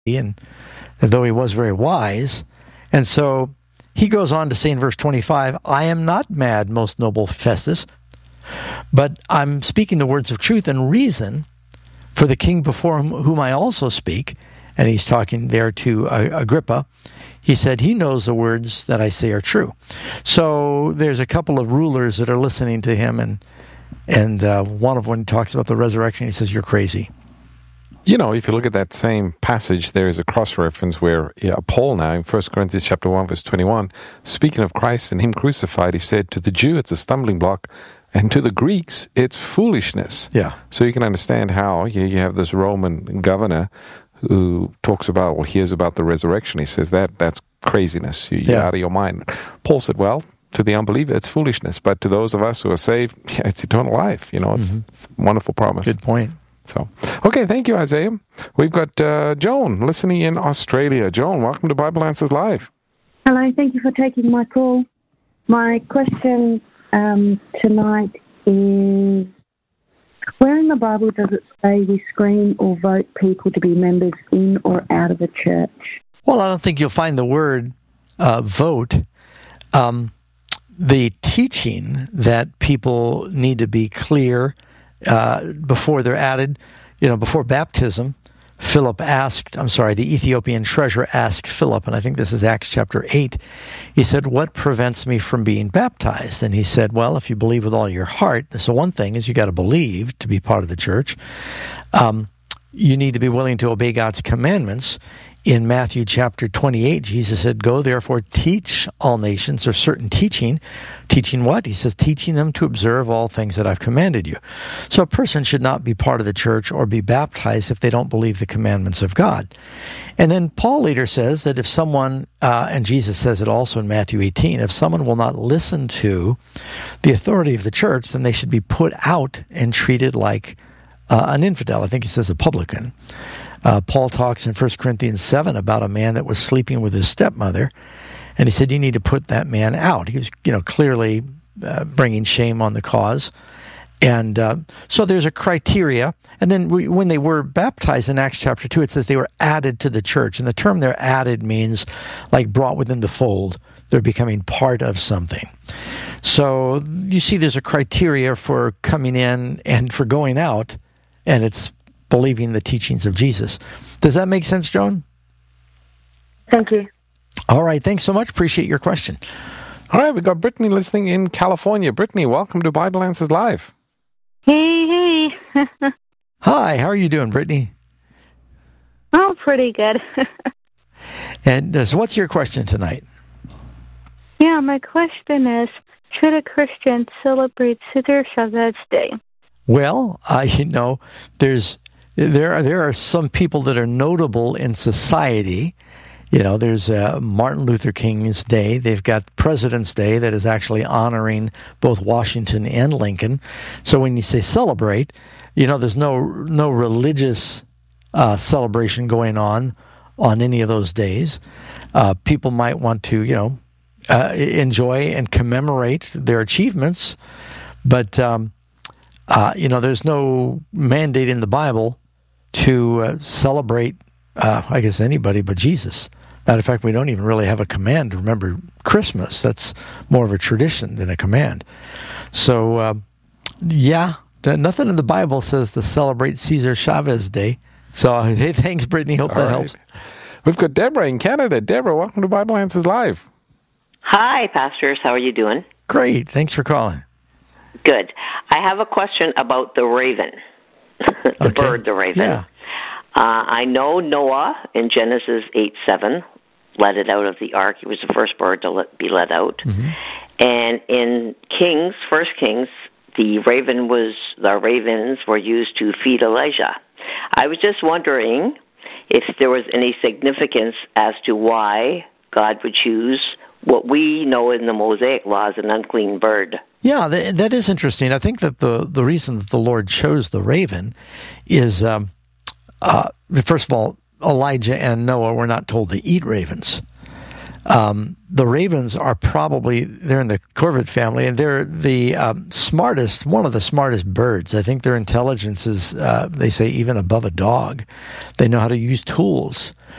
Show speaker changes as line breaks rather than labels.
and though he was very wise. And so he goes on to say in verse 25, I am not mad, most noble Festus, but I'm speaking the words of truth and reason for the king before whom I also speak. And he's talking there to Agrippa. He said, he knows the words that I say are true. So there's a couple of rulers that are listening to him, and one of when he talks about the resurrection, he says, you're crazy.
You know, if you look at that same passage, there is a cross-reference where Paul now, in 1 Corinthians chapter 1, verse 21, speaking of Christ and him crucified, he said, to the Jew, it's a stumbling block, and to the Greeks, it's foolishness.
Yeah.
So you can understand how you have this Roman governor who talks about or hears about the resurrection. He says that's craziness. You're out of your mind. Paul said, well, to the unbeliever, it's foolishness. But to those of us who are saved, it's eternal life. You know, it's a wonderful promise.
Good point.
So, okay, thank you, Isaiah. We've got Joan listening in Australia. Joan, welcome to Bible Answers Live.
Hello, thank you for taking my call. My question tonight is, where in the Bible does it say we screen or vote people to be members in or out of a church?
Well, I don't think you'll find the word vote. The teaching that people need to be clear before they're added, before baptism, the Ethiopian treasurer asked Philip, and I think this is Acts chapter 8, he said, what prevents me from being baptized? And he said, well, if you believe with all your heart, so one thing is you got to believe to be part of the church. You need to be willing to obey God's commandments. In Matthew chapter 28, Jesus said, go therefore teach all nations, or certain teaching. Teaching what? He says, teaching them to observe all things that I've commanded you. So a person should not be part of the church or be baptized if they don't believe the commandments of God. And then Paul later says that if someone, and Jesus says it also in Matthew 18, if someone will not listen to the authority of the church, then they should be put out and treated like an infidel. I think he says a publican. Paul talks in 1 Corinthians 7 about a man that was sleeping with his stepmother, and he said, you need to put that man out. He was, clearly bringing shame on the cause. And so there's a criteria. And then when they were baptized in Acts chapter 2, it says they were added to the church. And the term they're added means like brought within the fold. They're becoming part of something. So you see there's a criteria for coming in and for going out, and it's believing the teachings of Jesus. Does that make sense, Joan?
Thank you.
All right. Thanks so much. Appreciate your question.
All right. We've got Brittany listening in California. Brittany, welcome to Bible Answers Live.
Hey.
Hi. How are you doing, Brittany?
Oh, pretty good.
And so what's your question tonight?
Yeah, my question is, should a Christian celebrate Cesar Chavez Day?
Well, there are some people that are notable in society. There's Martin Luther King's Day. They've got President's Day that is actually honoring both Washington and Lincoln. So when you say celebrate, there's no religious celebration going on any of those days. People might want to, enjoy and commemorate their achievements, but there's no mandate in the Bible to celebrate, anybody but Jesus. Matter of fact, we don't even really have a command to remember Christmas. That's more of a tradition than a command. So, nothing in the Bible says to celebrate Cesar Chavez Day. So, hey, thanks, Brittany. Hope that helps.
We've got Deborah in Canada. Deborah, welcome to Bible Answers Live.
Hi, pastors. How are you doing?
Great. Thanks for calling.
Good. I have a question about the raven, bird, the raven.
Yeah.
I know Noah in Genesis 8:7 let it out of the ark. He was the first bird to be let out. Mm-hmm. And in First Kings, the ravens were used to feed Elijah. I was just wondering if there was any significance as to why God would choose what we know in the Mosaic law as an unclean bird.
Yeah, that is interesting. I think that the reason that the Lord chose the raven is, first of all, Elijah and Noah were not told to eat ravens. The ravens are they're in the corvid family, and they're the one of the smartest birds. I think their intelligence is, they say, even above a dog. They know how to use tools.